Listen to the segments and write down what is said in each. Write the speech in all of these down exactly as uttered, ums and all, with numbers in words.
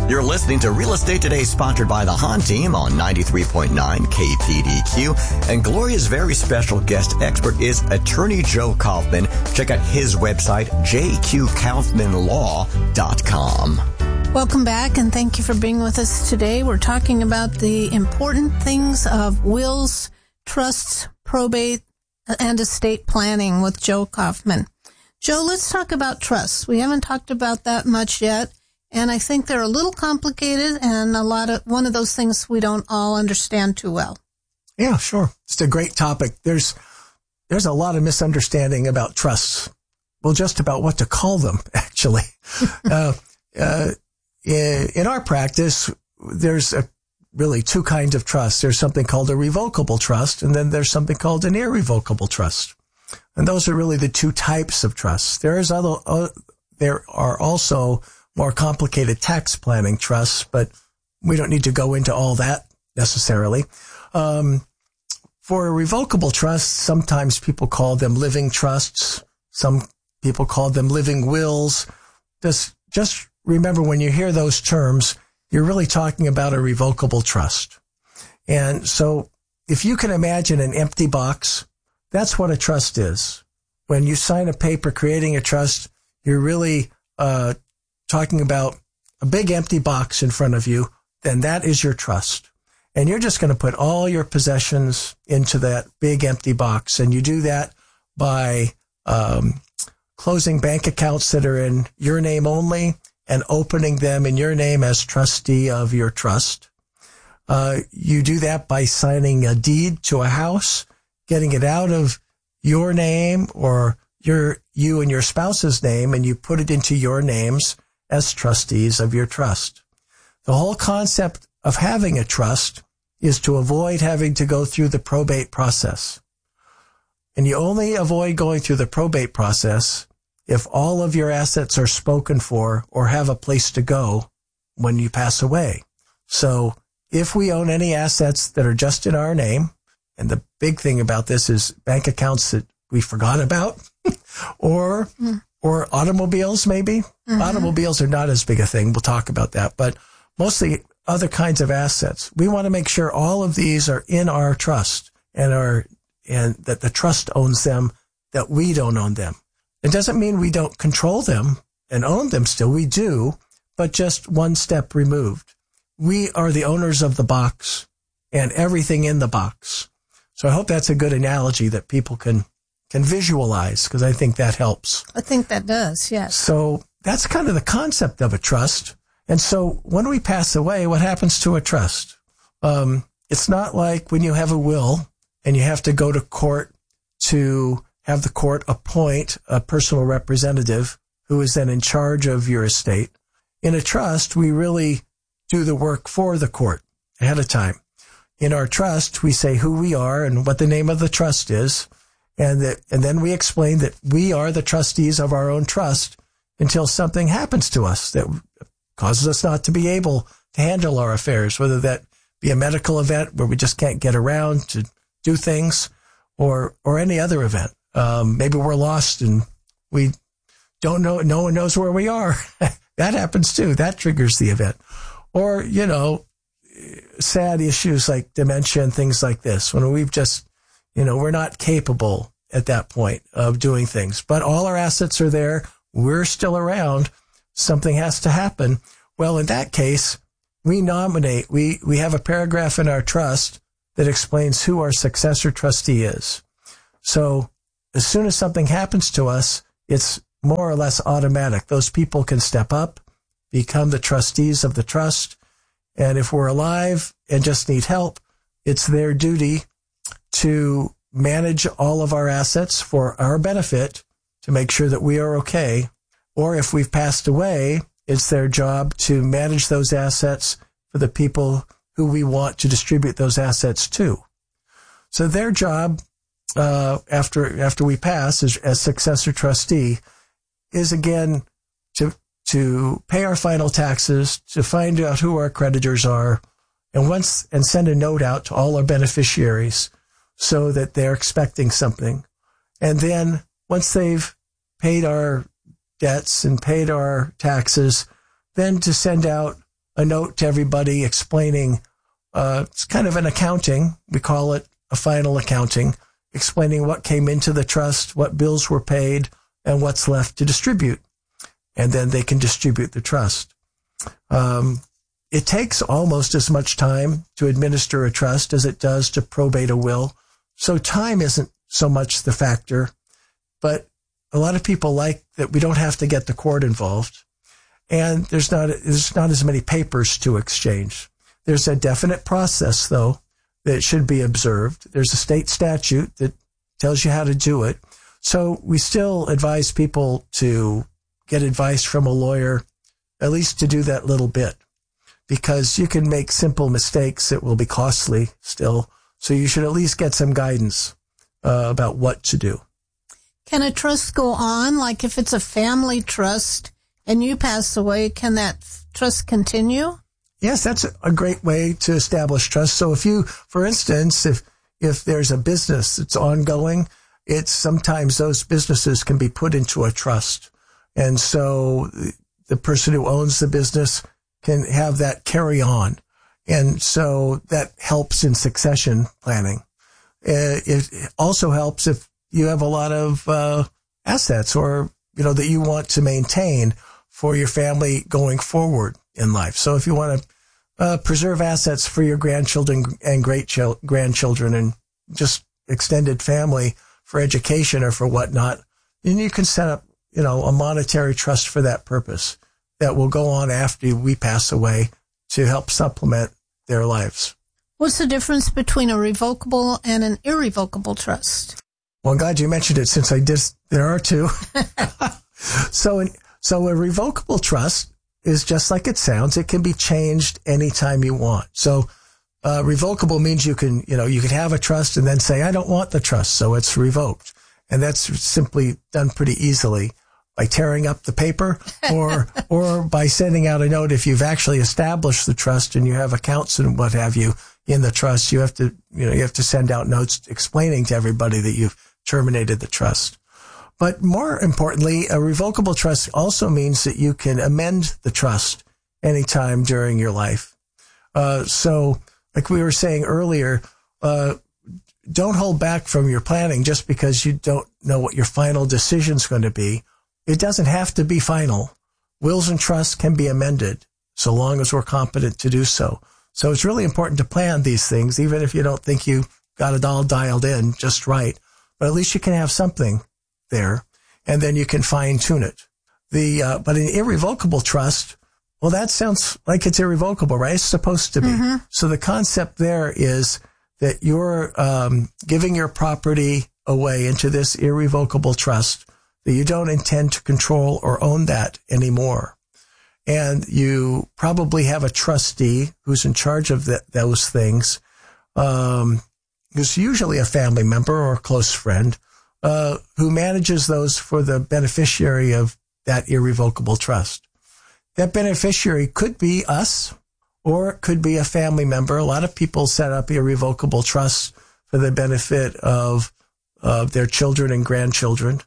You're listening to Real Estate Today, sponsored by the Hahn Team on ninety-three point nine K P D Q. And Gloria's very special guest expert is attorney Joe Kaufman. Check out his website, j q kaufman law dot com. Welcome back, and thank you for being with us today. We're talking about the important things of wills, trusts, probate, and estate planning with Joe Kaufman. Joe, let's talk about trusts. We haven't talked about that much yet, and I think they're a little complicated and a lot of one of those things we don't all understand too well. Yeah, sure. It's a great topic. There's there's a lot of misunderstanding about trusts. Well, just about what to call them, actually. uh, uh, in our practice, there's a, really two kinds of trusts. There's something called a revocable trust, and then there's something called an irrevocable trust. And those are really the two types of trusts. There is other, uh, there are also more complicated tax planning trusts, but we don't need to go into all that necessarily. Um, for a revocable trust, sometimes people call them living trusts. Some people call them living wills. Just, just remember, when you hear those terms, you're really talking about a revocable trust. And so if you can imagine an empty box, that's what a trust is. When you sign a paper creating a trust, you're really uh talking about a big empty box in front of you, then that is your trust. And you're just going to put all your possessions into that big empty box. And you do that by um closing bank accounts that are in your name only and opening them in your name as trustee of your trust. Uh, you do that by signing a deed to a house, getting it out of your name or your, you and your spouse's name, and you put it into your names as trustees of your trust. The whole concept of having a trust is to avoid having to go through the probate process. And you only avoid going through the probate process if all of your assets are spoken for or have a place to go when you pass away. So if we own any assets that are just in our name, and the big thing about this is bank accounts that we forgot about, or mm. or automobiles maybe. Mm-hmm. Automobiles are not as big a thing. We'll talk about that. But mostly other kinds of assets. We want to make sure all of these are in our trust and are and that the trust owns them, that we don't own them. It doesn't mean we don't control them and own them still. We do, but just one step removed. We are the owners of the box and everything in the box. So I hope that's a good analogy that people can, can visualize, because I think that helps. I think that does, yes. So that's kind of the concept of a trust. And so when we pass away, what happens to a trust? Um, it's not like when you have a will and you have to go to court to have the court appoint a personal representative who is then in charge of your estate. In a trust, we really do the work for the court ahead of time. In our trust, we say who we are and what the name of the trust is, and that, and then we explain that we are the trustees of our own trust until something happens to us that causes us not to be able to handle our affairs, whether that be a medical event where we just can't get around to do things, or or any other event. Um, maybe we're lost and we don't know, no one knows where we are. That happens too. That triggers the event. Or, you know, sad issues like dementia and things like this, when we've just, you know, we're not capable at that point of doing things, but all our assets are there. We're still around. Something has to happen. Well, in that case, we nominate, we, we have a paragraph in our trust that explains who our successor trustee is. So as soon as something happens to us, it's more or less automatic. Those people can step up, become the trustees of the trust. And if we're alive and just need help, it's their duty to manage all of our assets for our benefit to make sure that we are okay. Or if we've passed away, it's their job to manage those assets for the people who we want to distribute those assets to. So their job, uh, after, after we pass as, as successor trustee is again to, to pay our final taxes, to find out who our creditors are, and once, and send a note out to all our beneficiaries so that they're expecting something. And then once they've paid our debts and paid our taxes, then to send out a note to everybody explaining, uh, it's kind of an accounting. We call it a final accounting, explaining what came into the trust, what bills were paid, and what's left to distribute. And then they can distribute the trust. Um, it takes almost as much time to administer a trust as it does to probate a will. So time isn't so much the factor, but a lot of people like that we don't have to get the court involved. And there's not, there's not as many papers to exchange. There's a definite process, though, that should be observed. There's a state statute that tells you how to do it. So we still advise people to get advice from a lawyer, at least to do that little bit, because you can make simple mistakes that will be costly still. So you should at least get some guidance uh, about what to do. Can a trust go on? Like if it's a family trust and you pass away, can that trust continue? Yes, that's a great way to establish trust. So if you, for instance, if if there's a business that's ongoing, it's sometimes those businesses can be put into a trust. And so the person who owns the business can have that carry on. And so that helps in succession planning. It also helps if you have a lot of uh, assets or, you know, that you want to maintain for your family going forward in life. So if you want to uh, preserve assets for your grandchildren and great ch- grandchildren and just extended family for education or for whatnot, then you can set up, you know, a monetary trust for that purpose that will go on after we pass away to help supplement their lives. What's the difference between a revocable and an irrevocable trust? Well, I'm glad you mentioned it since I did. There are two. so, in, so a revocable trust is just like it sounds. It can be changed anytime you want. So, uh, revocable means you can, you know, you can have a trust and then say, I don't want the trust. So it's revoked. And that's simply done pretty easily by tearing up the paper or, or by sending out a note. If you've actually established the trust and you have accounts and what have you in the trust, you have to, you know, you have to send out notes explaining to everybody that you've terminated the trust. But more importantly, a revocable trust also means that you can amend the trust anytime during your life. Uh, so like we were saying earlier, uh, don't hold back from your planning just because you don't know what your final decision is going to be. It doesn't have to be final. Wills and trusts can be amended so long as we're competent to do so. So it's really important to plan these things, even if you don't think you got it all dialed in just right. But at least you can have something there, and then you can fine tune it. The uh, but an irrevocable trust, well, that sounds like it's irrevocable, right? It's supposed to be. Mm-hmm. So the concept there is that you're um, giving your property away into this irrevocable trust that you don't intend to control or own that anymore. And you probably have a trustee who's in charge of that, those things, um, who's usually a family member or a close friend, uh, who manages those for the beneficiary of that irrevocable trust. That beneficiary could be us, or it could be a family member. A lot of people set up irrevocable trusts for the benefit of, of their children and grandchildren,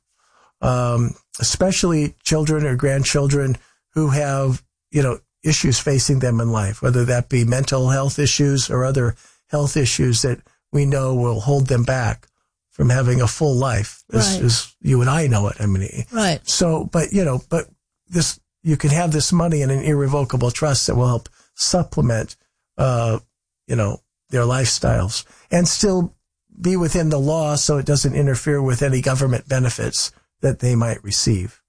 um, especially children or grandchildren who have, you know, issues facing them in life, whether that be mental health issues or other health issues that we know will hold them back from having a full life, as, right. as you and I know it. I mean, right. So, but, you know, but this, you can have this money in an irrevocable trust that will help supplement, uh, you know, their lifestyles and still be within the law so it doesn't interfere with any government benefits that they might receive.